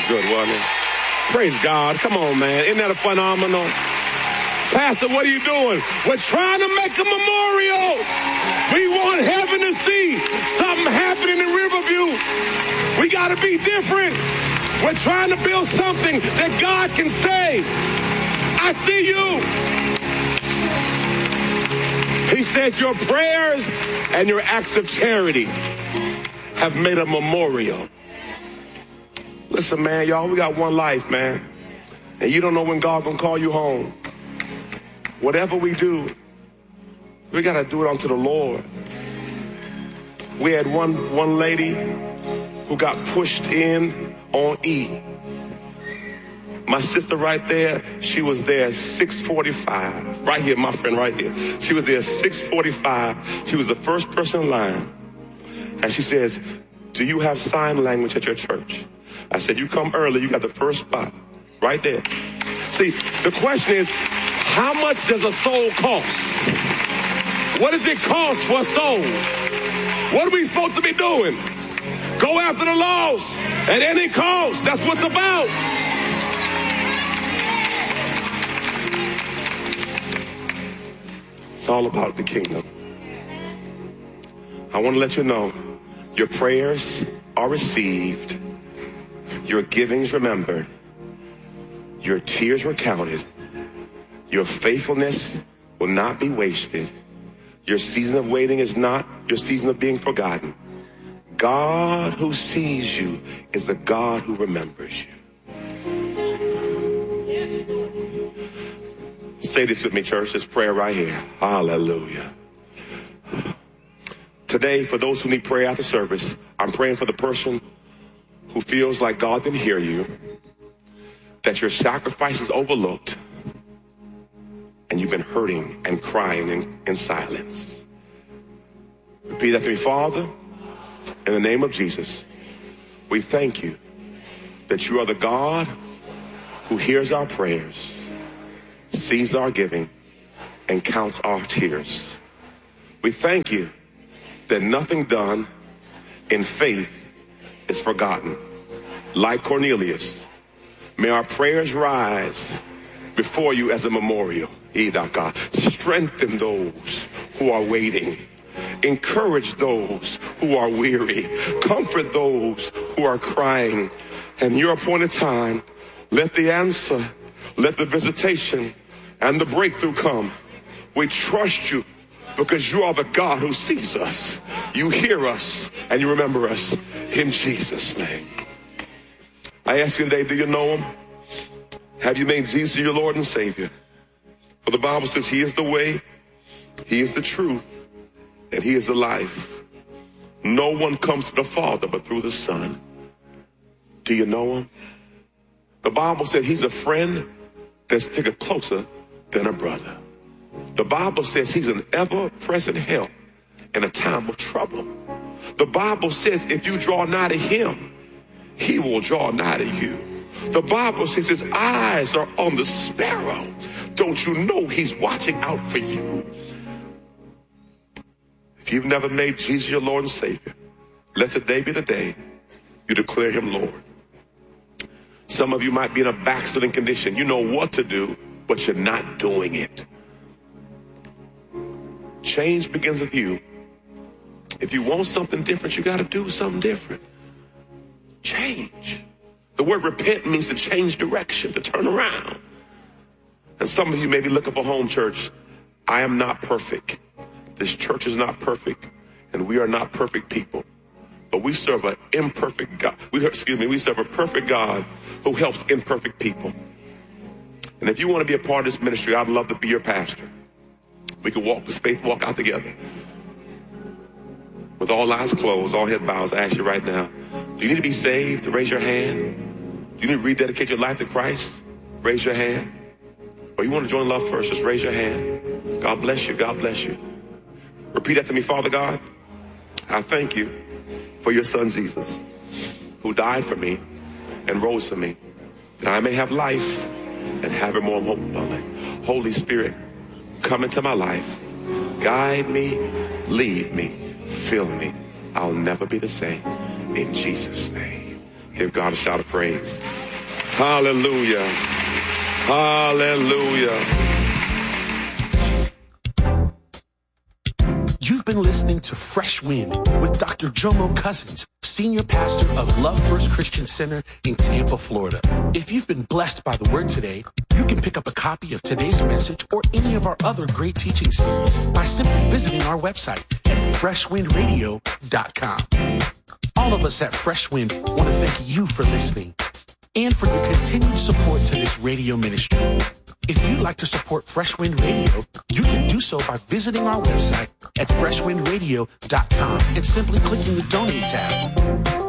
good, wasn't it? Praise God. Come on, man. Isn't that a phenomenal? Pastor, what are you doing? We're trying to make a memorial. We want heaven to see something happening in Riverview. We got to be different. We're trying to build something that God can say, I see you. He says your prayers and your acts of charity have made a memorial. Listen, man, y'all, we got one life, man. And you don't know when God gonna call you home. Whatever we do, we got to do it unto the Lord. We had one lady who got pushed in on E. My sister right there, she was there at 6:45. Right here, my friend right here. She was there at 6:45. She was the first person in line. And she says, do you have sign language at your church? I said, you come early, you got the first spot. Right there. See, the question is, how much does a soul cost? What does it cost for a soul? What are we supposed to be doing? Go after the lost at any cost. That's what it's about. It's all about the kingdom. I want to let you know, your prayers are received. Your givings remembered. Your tears were counted. Your faithfulness will not be wasted. Your season of waiting is not your season of being forgotten. God who sees you is the God who remembers you. Say this with me, church. This prayer right here. Hallelujah. Today, for those who need prayer after service, I'm praying for the person who feels like God didn't hear you, that your sacrifice is overlooked, and you've been hurting and crying in silence. Repeat after me. Father, in the name of Jesus, we thank you that you are the God who hears our prayers, sees our giving, and counts our tears. We thank you that nothing done in faith is forgotten. Like Cornelius, may our prayers rise before you as a memorial. God, strengthen those who are waiting. Encourage those who are weary. Comfort those who are crying. And your appointed time, let the answer, let the visitation and the breakthrough come. We trust you because you are the God who sees us. You hear us and you remember us in Jesus' name. I ask you today, do you know him? Have you made Jesus your Lord and Savior? For the Bible says he is the way, he is the truth, and he is the life. No one comes to the Father but through the Son. Do you know him? The Bible said he's a friend that's sticking closer than a brother. The Bible says he's an ever-present help in a time of trouble. The Bible says if you draw nigh to him, he will draw nigh to you. The Bible says his eyes are on the sparrow. Don't you know he's watching out for you? If you've never made Jesus your Lord and Savior, let today be the day you declare him Lord. Some of you might be in a backsliding condition. You know what to do, but you're not doing it. Change begins with you. If you want something different, you got to do something different. Change. The word repent means to change direction, to turn around. And some of you may be looking for home church. I am not perfect. This church is not perfect, and we are not perfect people. But we serve an imperfect God. We serve a perfect God who helps imperfect people. And if you want to be a part of this ministry, I'd love to be your pastor. We could walk this faith walk out together. With all eyes closed, all head bows, I ask you right now, do you need to be saved? Raise your hand. Do you need to rededicate your life to Christ? Raise your hand. Or you want to join Love First, just raise your hand. God bless you. God bless you. Repeat after me. Father God, I thank you for your son Jesus, who died for me and rose for me, that I may have life and have it more abundantly. Holy Spirit, come into my life. Guide me, lead me, fill me. I'll never be the same. In Jesus' name. Give God a shout of praise. Hallelujah. Hallelujah. You've been listening to Fresh Wind with Dr. Jomo Cousins, Senior Pastor of Love First Christian Center in Tampa, Florida. If you've been blessed by the word today, you can pick up a copy of today's message or any of our other great teaching series by simply visiting our website at freshwindradio.com. All of us at Fresh Wind want to thank you for listening and for your continued support to this radio ministry. If you'd like to support Fresh Wind Radio, you can do so by visiting our website at freshwindradio.com and simply clicking the Donate tab.